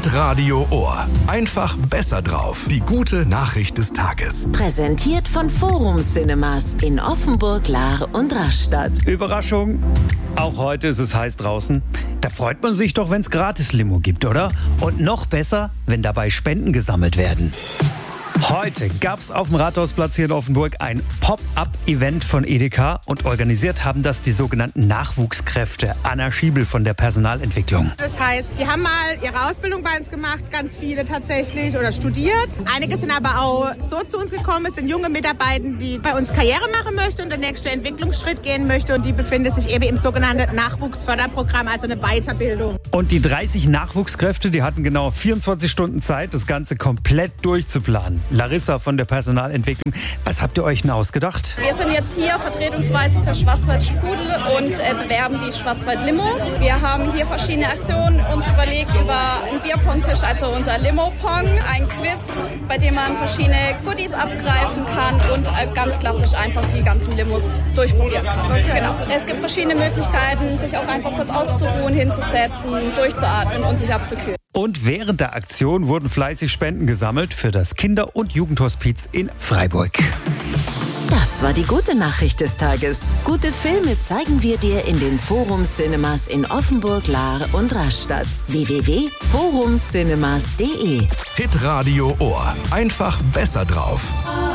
Hitradio Ohr. Einfach besser drauf. Die gute Nachricht des Tages. Präsentiert von Forum Cinemas in Offenburg, Lahr und Rastatt. Überraschung, auch heute ist es heiß draußen. Da freut man sich doch, wenn es Gratis-Limo gibt, oder? Und noch besser, wenn dabei Spenden gesammelt werden. Heute gab es auf dem Rathausplatz hier in Offenburg ein Pop-up-Event von Edeka und organisiert haben das die sogenannten Nachwuchskräfte. Anna Schiebel von der Personalentwicklung. Das heißt, die haben mal ihre Ausbildung bei uns gemacht, ganz viele tatsächlich, oder studiert. Einige sind aber auch so zu uns gekommen, es sind junge Mitarbeiter, die bei uns Karriere machen möchten und den nächsten Entwicklungsschritt gehen möchten. Und die befinden sich eben im sogenannten Nachwuchsförderprogramm, also eine Weiterbildung. Und die 30 Nachwuchskräfte, die hatten genau 24 Stunden Zeit, das Ganze komplett durchzuplanen. Larissa von der Personalentwicklung, was habt ihr euch denn ausgedacht? Wir sind jetzt hier vertretungsweise für Schwarzwald-Sprudel und bewerben die Schwarzwald-Limos. Wir haben hier verschiedene Aktionen uns überlegt über einen Bierpong-Tisch, also unser Limo-Pong, ein Quiz, bei dem man verschiedene Goodies abgreifen kann und ganz klassisch einfach die ganzen Limos durchprobieren kann. Genau. Es gibt verschiedene Möglichkeiten, sich auch einfach kurz auszuruhen, hinzusetzen, durchzuatmen und sich abzukühlen. Und während der Aktion wurden fleißig Spenden gesammelt für das Kinder- und Jugendhospiz in Freiburg. Das war die gute Nachricht des Tages. Gute Filme zeigen wir dir in den Forum Cinemas in Offenburg, Lahr und Rastatt. www.forumcinemas.de Hitradio Ohr. Einfach besser drauf.